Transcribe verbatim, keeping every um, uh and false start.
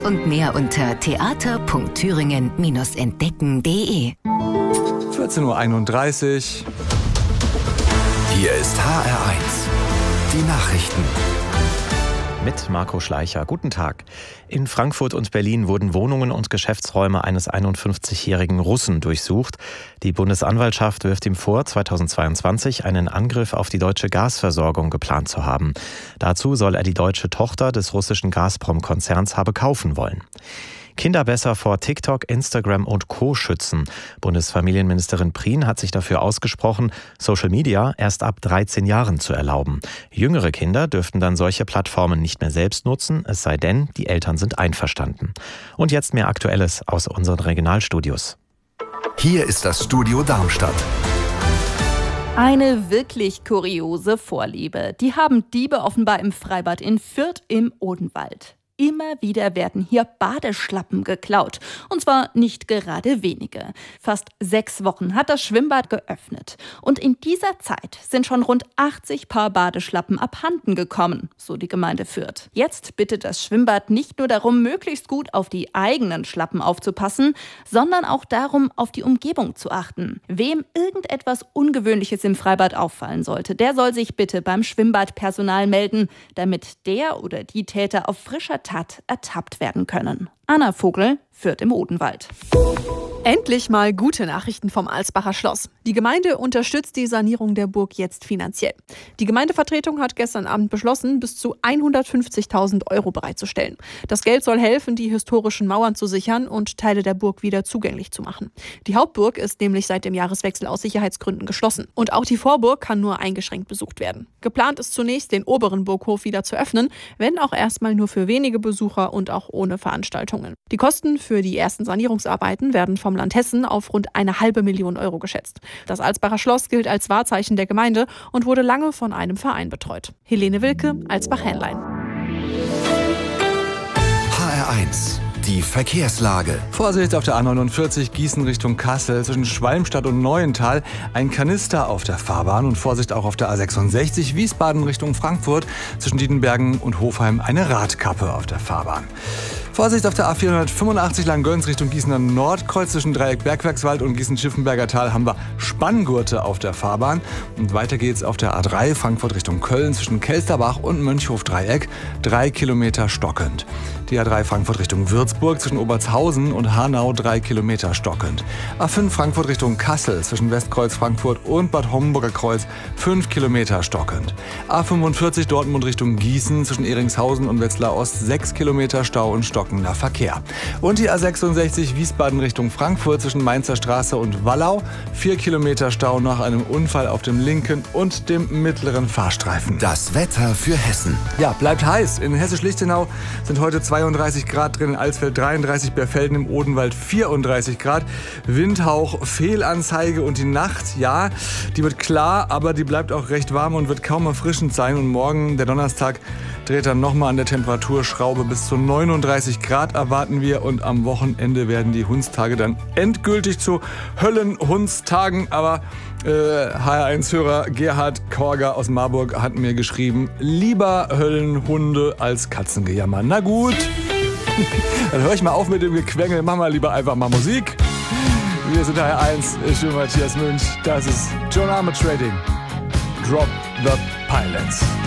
Und mehr unter theater punkt thüringen Bindestrich entdecken punkt de. vierzehn Uhr einunddreißig. Hier ist H R eins. Die Nachrichten. Mit Marco Schleicher. Guten Tag. In Frankfurt und Berlin wurden Wohnungen und Geschäftsräume eines einundfünfzigjährigen Russen durchsucht. Die Bundesanwaltschaft wirft ihm vor, zweitausendzweiundzwanzig einen Angriff auf die deutsche Gasversorgung geplant zu haben. Dazu soll er die deutsche Tochter des russischen Gazprom-Konzerns habe kaufen wollen. Kinder besser vor TikTok, Instagram und Co. schützen. Bundesfamilienministerin Prien hat sich dafür ausgesprochen, Social Media erst ab dreizehn Jahren zu erlauben. Jüngere Kinder dürften dann solche Plattformen nicht mehr selbst nutzen, es sei denn, die Eltern sind einverstanden. Und jetzt mehr Aktuelles aus unseren Regionalstudios. Hier ist das Studio Darmstadt. Eine wirklich kuriose Vorliebe. Die haben Diebe offenbar im Freibad in Fürth im Odenwald. Immer wieder werden hier Badeschlappen geklaut. Und zwar nicht gerade wenige. Fast sechs Wochen hat das Schwimmbad geöffnet. Und in dieser Zeit sind schon rund achtzig Paar Badeschlappen abhanden gekommen, so die Gemeinde Fürth. Jetzt bittet das Schwimmbad nicht nur darum, möglichst gut auf die eigenen Schlappen aufzupassen, sondern auch darum, auf die Umgebung zu achten. Wem irgendetwas Ungewöhnliches im Freibad auffallen sollte, der soll sich bitte beim Schwimmbadpersonal melden, damit der oder die Täter auf frischer Tat ertappt werden können. Anna Vogel, Fürth im Odenwald. Endlich mal gute Nachrichten vom Alsbacher Schloss. Die Gemeinde unterstützt die Sanierung der Burg jetzt finanziell. Die Gemeindevertretung hat gestern Abend beschlossen, bis zu hundertfünfzigtausend Euro bereitzustellen. Das Geld soll helfen, die historischen Mauern zu sichern und Teile der Burg wieder zugänglich zu machen. Die Hauptburg ist nämlich seit dem Jahreswechsel aus Sicherheitsgründen geschlossen. Und auch die Vorburg kann nur eingeschränkt besucht werden. Geplant ist zunächst, den oberen Burghof wieder zu öffnen, wenn auch erstmal nur für wenige Besucher und auch ohne Veranstaltungen. Die Kosten für die ersten Sanierungsarbeiten werden vom Land Hessen auf rund eine halbe Million Euro geschätzt. Das Alsbacher Schloss gilt als Wahrzeichen der Gemeinde und wurde lange von einem Verein betreut. Helene Wilke, Alsbach-Hähnlein. H R eins. Die Verkehrslage. Vorsicht auf der A neunundvierzig Gießen Richtung Kassel zwischen Schwalmstadt und Neuental. Ein Kanister auf der Fahrbahn und Vorsicht auch auf der A sechsundsechzig Wiesbaden Richtung Frankfurt zwischen Diedenbergen und Hofheim eine Radkappe auf der Fahrbahn. Vorsicht auf der A vierhundertfünfundachtzig Langgöns Richtung Gießener Nordkreuz zwischen Dreieck Bergwerkswald und Gießen-Schiffenberger Tal haben wir Spanngurte auf der Fahrbahn. Und weiter geht's auf der A drei Frankfurt Richtung Köln zwischen Kelsterbach und Mönchhof-Dreieck. Drei Kilometer stockend. Die A drei Frankfurt Richtung Würzburg zwischen Obertshausen und Hanau drei Kilometer stockend. A fünf Frankfurt Richtung Kassel zwischen Westkreuz Frankfurt und Bad Homburger Kreuz fünf Kilometer stockend. A fünfundvierzig Dortmund Richtung Gießen zwischen Eringshausen und Wetzlar Ost sechs Kilometer Stau und stockender Verkehr. Und die A sechsundsechzig Wiesbaden Richtung Frankfurt zwischen Mainzer Straße und Wallau vier Kilometer Stau nach einem Unfall auf dem linken und dem mittleren Fahrstreifen. Das Wetter für Hessen. Ja, bleibt heiß. In Hessisch-Lichtenau sind heute zweiunddreißig Grad drin, in Alsfeld dreiunddreißig, Berfelden im Odenwald vierunddreißig Grad. Windhauch, Fehlanzeige und die Nacht, ja, die wird klar, aber die bleibt auch recht warm und wird kaum erfrischend sein. Und morgen, der Donnerstag, dreht dann nochmal an der Temperaturschraube. Bis zu neununddreißig Grad erwarten wir und am Wochenende werden die Hundstage dann endgültig zu Höllenhundstagen. Aber äh, H R eins-Hörer Gerhard Korger aus Marburg hat mir geschrieben, lieber Höllenhunde als Katzengejammer. Na gut, dann höre ich mal auf mit dem Gequengel, mach mal lieber einfach mal Musik. Wir sind H R eins, ich bin Matthias Münch, das ist John Armour Trading. Drop the Pilots.